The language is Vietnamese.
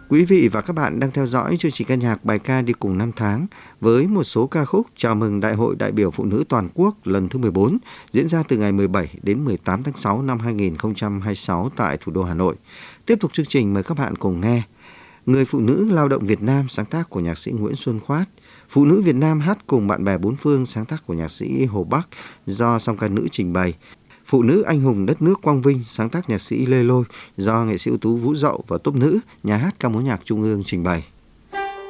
Quý vị và các bạn đang theo dõi chương trình ca nhạc bài ca đi cùng năm tháng với một số ca khúc chào mừng Đại hội đại biểu Phụ nữ toàn quốc lần thứ 14 diễn ra từ ngày 17 đến 18 tháng 6 năm 2026 tại thủ đô Hà Nội. Tiếp tục chương trình mời các bạn cùng nghe Người phụ nữ lao động Việt Nam sáng tác của nhạc sĩ Nguyễn Xuân Khoát, Phụ nữ Việt Nam hát cùng bạn bè bốn phương sáng tác của nhạc sĩ Hồ Bắc do song ca nữ trình bày, Phụ nữ anh hùng đất nước quang vinh sáng tác nhạc sĩ Lê Lôi do nghệ sĩ ưu tú Vũ Dậu và tốp nữ nhà hát ca mối nhạc Trung ương trình bày.